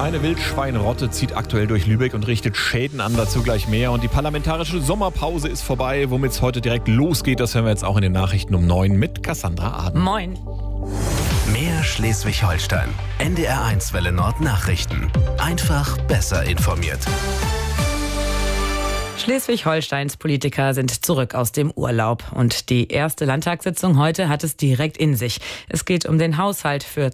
Eine Wildschweinrotte zieht aktuell durch Lübeck und richtet Schäden an, dazu gleich mehr. Und die parlamentarische Sommerpause ist vorbei. Womit es heute direkt losgeht, das hören wir jetzt auch in den Nachrichten um 9 mit Cassandra Aden. Moin. Mehr Schleswig-Holstein. NDR1 Welle Nord Nachrichten. Einfach besser informiert. Schleswig-Holsteins Politiker sind zurück aus dem Urlaub. Und die erste Landtagssitzung heute hat es direkt in sich. Es geht um den Haushalt für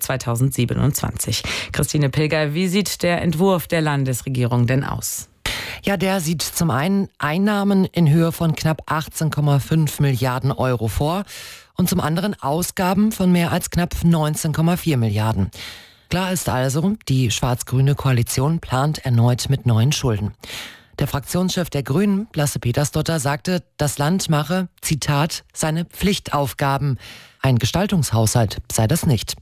2027. Christine Pilger, wie sieht der Entwurf der Landesregierung denn aus? Ja, der sieht zum einen Einnahmen in Höhe von knapp 18,5 Milliarden Euro vor und zum anderen Ausgaben von mehr als knapp 19,4 Milliarden. Klar ist also, die schwarz-grüne Koalition plant erneut mit neuen Schulden. Der Fraktionschef der Grünen, Lasse Petersdotter, sagte, das Land mache, Zitat, seine Pflichtaufgaben. Ein Gestaltungshaushalt sei das nicht.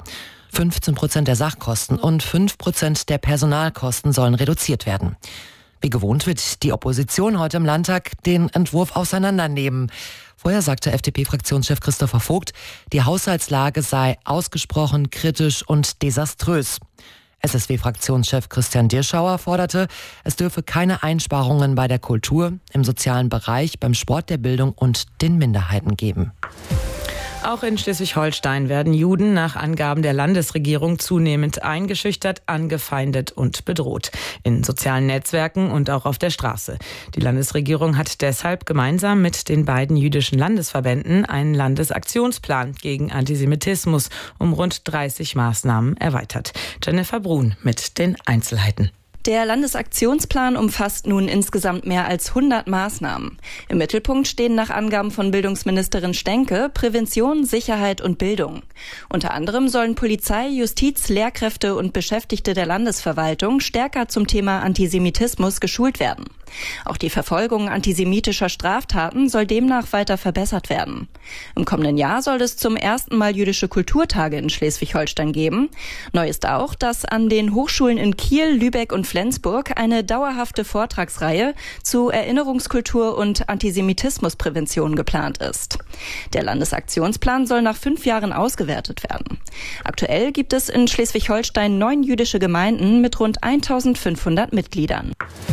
15% der Sachkosten und 5% der Personalkosten sollen reduziert werden. Wie gewohnt wird die Opposition heute im Landtag den Entwurf auseinandernehmen. Vorher sagte FDP-Fraktionschef Christopher Vogt, die Haushaltslage sei ausgesprochen kritisch und desaströs. SSW-Fraktionschef Christian Dirschauer forderte, es dürfe keine Einsparungen bei der Kultur, im sozialen Bereich, beim Sport, der Bildung und den Minderheiten geben. Auch in Schleswig-Holstein werden Juden nach Angaben der Landesregierung zunehmend eingeschüchtert, angefeindet und bedroht. In sozialen Netzwerken und auch auf der Straße. Die Landesregierung hat deshalb gemeinsam mit den beiden jüdischen Landesverbänden einen Landesaktionsplan gegen Antisemitismus um rund 30 Maßnahmen erweitert. Jennifer Brun mit den Einzelheiten. Der Landesaktionsplan umfasst nun insgesamt mehr als 100 Maßnahmen. Im Mittelpunkt stehen nach Angaben von Bildungsministerin Stenke Prävention, Sicherheit und Bildung. Unter anderem sollen Polizei, Justiz, Lehrkräfte und Beschäftigte der Landesverwaltung stärker zum Thema Antisemitismus geschult werden. Auch die Verfolgung antisemitischer Straftaten soll demnach weiter verbessert werden. Im kommenden Jahr soll es zum ersten Mal jüdische Kulturtage in Schleswig-Holstein geben. Neu ist auch, dass an den Hochschulen in Kiel, Lübeck und Flensburg eine dauerhafte Vortragsreihe zu Erinnerungskultur und Antisemitismusprävention geplant ist. Der Landesaktionsplan soll nach 5 Jahren ausgewertet werden. Aktuell gibt es in Schleswig-Holstein 9 jüdische Gemeinden mit rund 1500 Mitgliedern.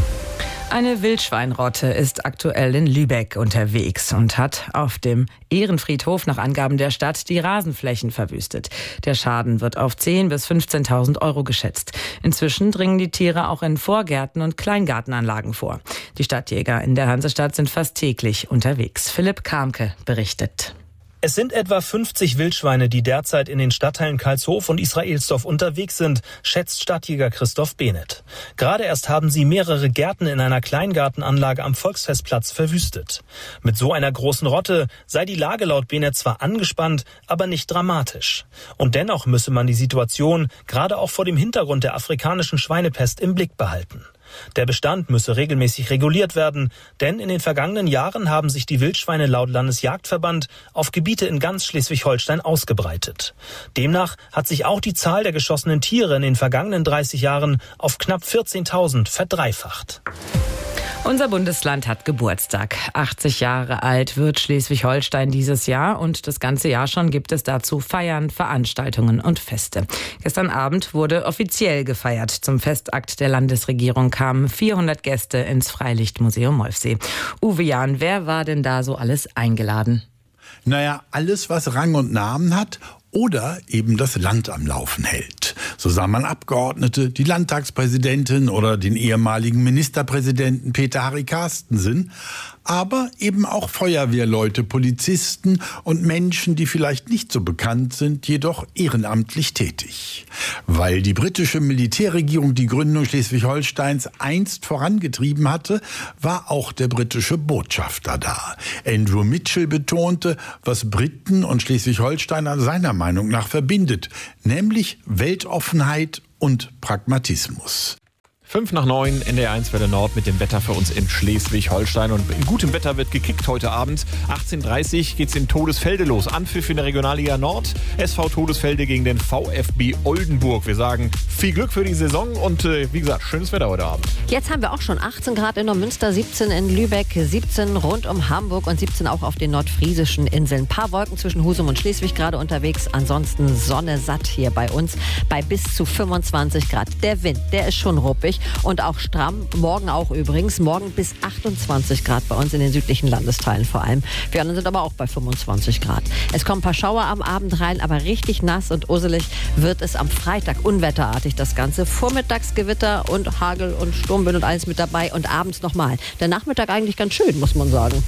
Eine Wildschweinrotte ist aktuell in Lübeck unterwegs und hat auf dem Ehrenfriedhof nach Angaben der Stadt die Rasenflächen verwüstet. Der Schaden wird auf 10.000 bis 15.000 Euro geschätzt. Inzwischen dringen die Tiere auch in Vorgärten und Kleingartenanlagen vor. Die Stadtjäger in der Hansestadt sind fast täglich unterwegs. Philipp Kamke berichtet. Es sind etwa 50 Wildschweine, die derzeit in den Stadtteilen Karlshof und Israelsdorf unterwegs sind, schätzt Stadtjäger Christoph Behnert. Gerade erst haben sie mehrere Gärten in einer Kleingartenanlage am Volksfestplatz verwüstet. Mit so einer großen Rotte sei die Lage laut Behnert zwar angespannt, aber nicht dramatisch. Und dennoch müsse man die Situation gerade auch vor dem Hintergrund der afrikanischen Schweinepest im Blick behalten. Der Bestand müsse regelmäßig reguliert werden, denn in den vergangenen Jahren haben sich die Wildschweine laut Landesjagdverband auf Gebiete in ganz Schleswig-Holstein ausgebreitet. Demnach hat sich auch die Zahl der geschossenen Tiere in den vergangenen 30 Jahren auf knapp 14.000 verdreifacht. Unser Bundesland hat Geburtstag. 80 Jahre alt wird Schleswig-Holstein dieses Jahr und das ganze Jahr schon gibt es dazu Feiern, Veranstaltungen und Feste. Gestern Abend wurde offiziell gefeiert. Zum Festakt der Landesregierung kamen 400 Gäste ins Freilichtmuseum Molfsee. Uwe Jahn, wer war denn da so alles eingeladen? Naja, alles, was Rang und Namen hat oder eben das Land am Laufen hält. So sah man Abgeordnete, die Landtagspräsidentin oder den ehemaligen Ministerpräsidenten Peter Harry Carstensen, aber eben auch Feuerwehrleute, Polizisten und Menschen, die vielleicht nicht so bekannt sind, jedoch ehrenamtlich tätig. Weil die britische Militärregierung die Gründung Schleswig-Holsteins einst vorangetrieben hatte, war auch der britische Botschafter da. Andrew Mitchell betonte, was Briten und Schleswig-Holsteiner seiner Meinung nach verbindet, nämlich Weltoffenheit und Pragmatismus. 5:09, NDR1 Welle Nord mit dem Wetter für uns in Schleswig-Holstein. Und in gutem Wetter wird gekickt heute Abend. 18:30 geht's in Todesfelde los. Anpfiff in der Regionalliga Nord. SV Todesfelde gegen den VfB Oldenburg. Wir sagen viel Glück für die Saison und wie gesagt, schönes Wetter heute Abend. Jetzt haben wir auch schon 18 Grad in Neumünster, 17 in Lübeck, 17 rund um Hamburg und 17 auch auf den nordfriesischen Inseln. Ein paar Wolken zwischen Husum und Schleswig gerade unterwegs. Ansonsten Sonne satt hier bei uns bei bis zu 25 Grad. Der Wind, der ist schon ruppig. Und auch stramm, morgen auch übrigens, morgen bis 28 Grad bei uns in den südlichen Landesteilen vor allem. Wir anderen sind aber auch bei 25 Grad. Es kommen ein paar Schauer am Abend rein, aber richtig nass und usselig wird es am Freitag, unwetterartig das Ganze. Vormittags Gewitter und Hagel und Sturmwind und alles mit dabei und abends nochmal. Der Nachmittag eigentlich ganz schön, muss man sagen.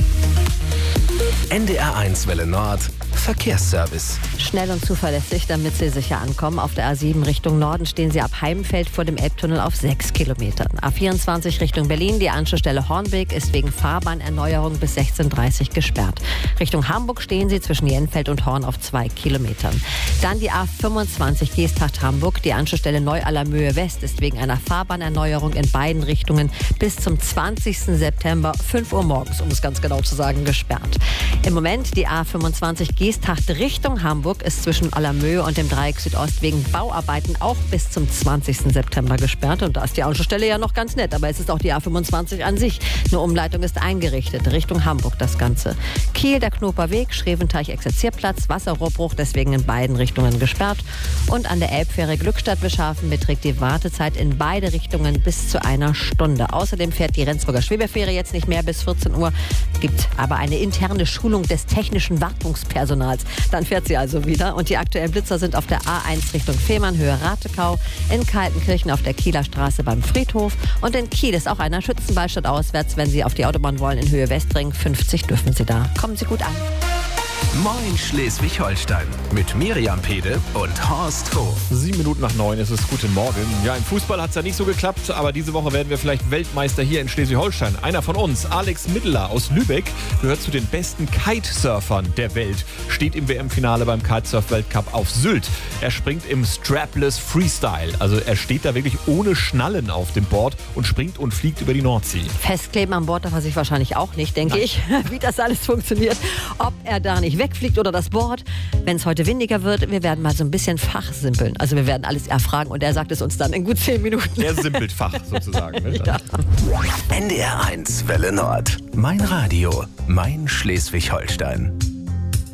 NDR1 Welle Nord Verkehrsservice. Schnell und zuverlässig, damit Sie sicher ankommen. Auf der A7 Richtung Norden stehen Sie ab Heimfeld vor dem Elbtunnel auf 6 Kilometern. A24 Richtung Berlin, die Anschlussstelle Hornbeek ist wegen Fahrbahnerneuerung bis 16:30 gesperrt. Richtung Hamburg stehen Sie zwischen Jenfeld und Horn auf 2 Kilometern. Dann die A25 Geesthacht-Hamburg, die Anschlussstelle Neu-Allermöhe West ist wegen einer Fahrbahnerneuerung in beiden Richtungen bis zum 20. September 5 Uhr morgens, um es ganz genau zu sagen, gesperrt. Im Moment die A25 Geesthacht Richtung Hamburg ist zwischen Allermöhe und dem Dreieck Südost wegen Bauarbeiten auch bis zum 20. September gesperrt. Und da ist die Anschlussstelle ja noch ganz nett, aber es ist auch die A25 an sich. Eine Umleitung ist eingerichtet, Richtung Hamburg das Ganze. Kiel, der Knoperweg, Schreventeich-Exerzierplatz, Wasserrohrbruch, deswegen in beiden Richtungen gesperrt. Und an der Elbfähre Glückstadt-Bischhafen beträgt die Wartezeit in beide Richtungen bis zu einer Stunde. Außerdem fährt die Rendsburger Schwebefähre jetzt nicht mehr bis 14 Uhr, gibt aber eine interne Schulung des technischen Wartungspersonals. Dann fährt sie also wieder. Und die aktuellen Blitzer sind auf der A1 Richtung Fehmarn, Höhe Ratekau, in Kaltenkirchen auf der Kieler Straße beim Friedhof. Und in Kiel ist auch einer Schützenball statt auswärts. Wenn Sie auf die Autobahn wollen, in Höhe Westring, 50 dürfen Sie da. Kommen Sie gut an. Moin Schleswig-Holstein mit Miriam Pede und Horst Hof. 7:07 ist es. Guten Morgen. Ja, im Fußball hat es ja nicht so geklappt, aber diese Woche werden wir vielleicht Weltmeister hier in Schleswig-Holstein. Einer von uns, Alex Middeler aus Lübeck, gehört zu den besten Kitesurfern der Welt. Steht im WM-Finale beim Kitesurf-Weltcup auf Sylt. Er springt im Strapless Freestyle. Also er steht da wirklich ohne Schnallen auf dem Board und springt und fliegt über die Nordsee. Festkleben an Bord darf er sich wahrscheinlich auch nicht, denke ich, wie das alles funktioniert. Ob er da nicht wegfliegt oder das Board, wenn es heute windiger wird, wir werden mal so ein bisschen fachsimpeln. Also wir werden alles erfragen und er sagt es uns dann in gut 10 Minuten. Er simpelt Fach sozusagen. Ne? Ja. NDR1 Welle Nord. Mein Radio, mein Schleswig-Holstein.